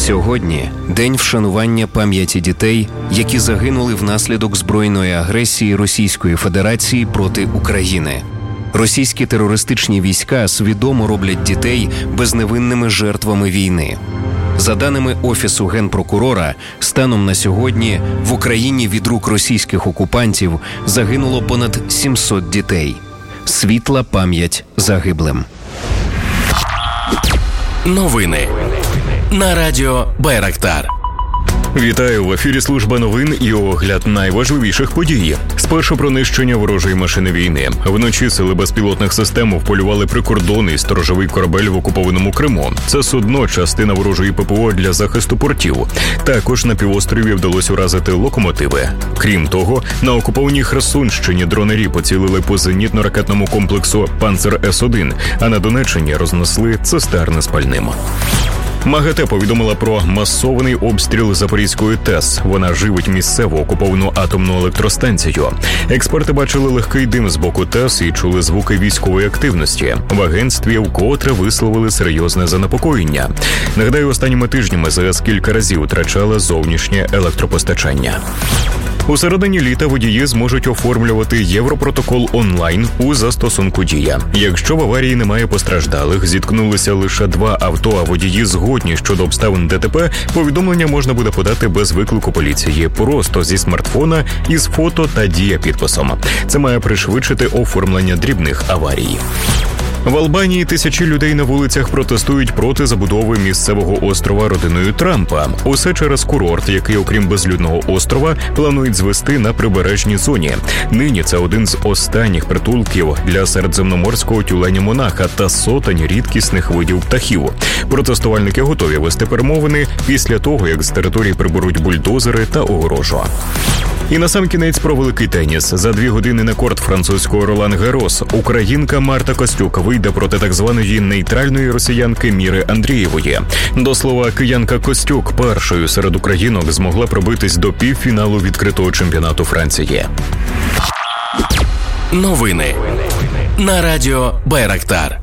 Сьогодні – день вшанування пам'яті дітей, які загинули внаслідок збройної агресії Російської Федерації проти України. Російські терористичні війська свідомо роблять дітей безневинними жертвами війни. За даними Офісу Генпрокурора, станом на сьогодні в Україні від рук російських окупантів загинуло понад 700 дітей. Світла пам'ять загиблим. Новини на радіо Байрактар. Вітаю, в ефірі служба новин і огляд найважливіших подій. Спершу про нищення ворожої машини війни. Вночі сили безпілотних систем вполювали прикордонний сторожовий корабель в окупованому Криму. Це судно – частина ворожої ППО для захисту портів. Також на півострові вдалося уразити локомотиви. Крім того, на окупованій Херсонщині дронері поцілили по зенітно-ракетному комплексу «Панцер-С-1», а на Донеччині рознесли цистерни з пальним. МАГАТЕ повідомила про масований обстріл Запорізької ТЕС. Вона живить місцеву окуповану атомну електростанцію. Експерти бачили легкий дим з боку ТЕС і чули звуки військової активності. В агентстві вкотре висловили серйозне занепокоєння. Нагадаю, останніми тижнями ЗАЕС кілька разів втрачала зовнішнє електропостачання. У середині літа водії зможуть оформлювати Європротокол онлайн у застосунку «Дія». Якщо в аварії немає постраждалих, зіткнулися лише 2 авто, а водії згодні щодо обставин ДТП, повідомлення можна буде подати без виклику поліції, просто зі смартфона із фото та дія-підписом. Це має пришвидшити оформлення дрібних аварій. В Албанії тисячі людей на вулицях протестують проти забудови місцевого острова родиною Трампа. Усе через курорт, який, окрім безлюдного острова, планують звести на прибережній зоні. Нині це один з останніх притулків для середземноморського тюленя-монаха та сотень рідкісних видів птахів. Протестувальники готові вести перемовини після того, як з території приберуть бульдозери та огорожу. І насамкінець про великий теніс. За 2 години на корт французького Ролан-Гарос українка Марта Костюк вийде проти так званої нейтральної росіянки Міри Андрієвої. До слова, киянка Костюк першою серед українок змогла пробитись до півфіналу відкритого чемпіонату Франції. Новини на радіо Байрактар.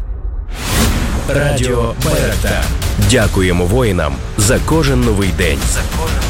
Радіо Байрактар. Дякуємо воїнам за кожен новий день.